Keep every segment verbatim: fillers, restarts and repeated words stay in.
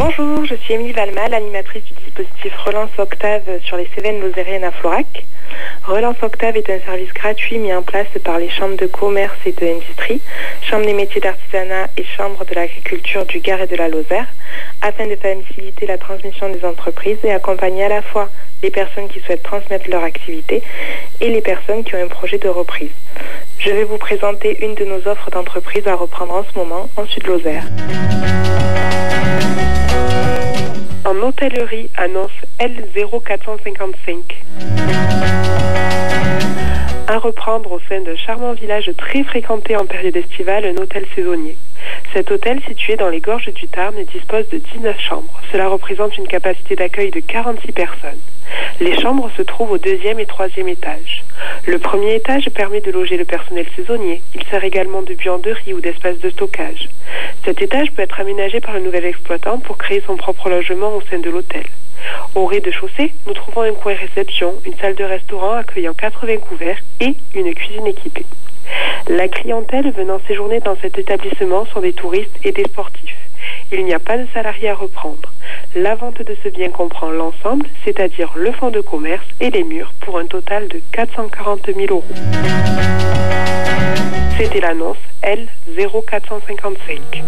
Bonjour, je suis Émilie Valma, l'animatrice du dispositif Relance Octave sur les Cévennes lozériennes à Florac. Relance Octave est un service gratuit mis en place par les chambres de commerce et de l'industrie, chambres des métiers d'artisanat et chambres de l'agriculture du Gard et de la Lozère, afin de faciliter la transmission des entreprises et accompagner à la fois les personnes qui souhaitent transmettre leur activité et les personnes qui ont un projet de reprise. Je vais vous présenter une de nos offres d'entreprise à reprendre en ce moment en Sud-Lozère. En hôtellerie, annonce L zéro quatre cent cinquante-cinq. À reprendre au sein d'un charmant village très fréquenté en période estivale, un hôtel saisonnier. Cet hôtel, situé dans les gorges du Tarn, dispose de dix-neuf chambres. Cela représente une capacité d'accueil de quarante-six personnes. Les chambres se trouvent au deuxième et troisième étage. Le premier étage permet de loger le personnel saisonnier. Il sert également de buanderie ou d'espace de stockage. Cet étage peut être aménagé par un nouvel exploitant pour créer son propre logement au sein de l'hôtel. Au rez-de-chaussée, nous trouvons un coin réception, une salle de restaurant accueillant quatre-vingts couverts et une cuisine équipée. La clientèle venant séjourner dans cet établissement sont des touristes et des sportifs. Il n'y a pas de salariés à reprendre. La vente de ce bien comprend l'ensemble, c'est-à-dire le fonds de commerce et les murs, pour un total de quatre cent quarante mille euros. C'était l'annonce L zéro quatre cent cinquante-cinq.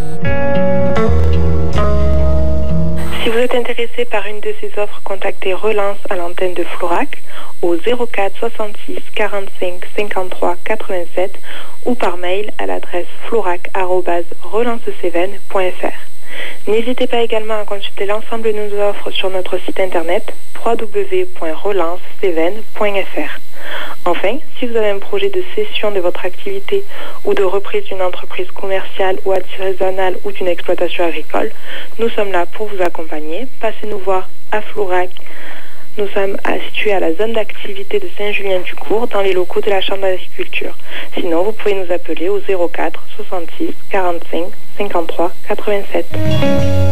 Si vous êtes intéressé par une de ces offres, contactez Relance à l'antenne de Florac au zéro quatre soixante-six quarante-cinq cinquante-trois quatre-vingt-sept ou par mail à l'adresse florac arobase relancecévennes point f r. N'hésitez pas également à consulter l'ensemble de nos offres sur notre site internet w w w point relance cévennes point f r. Enfin, si vous avez un projet de cession de votre activité ou de reprise d'une entreprise commerciale ou artisanale ou d'une exploitation agricole, nous sommes là pour vous accompagner. Passez nous voir à Florac. Nous sommes situés à la zone d'activité de Saint-Julien-du-Court dans les locaux de la Chambre d'agriculture. Sinon, vous pouvez nous appeler au zéro quatre soixante-six quarante-cinq cinquante-trois quatre-vingt-sept.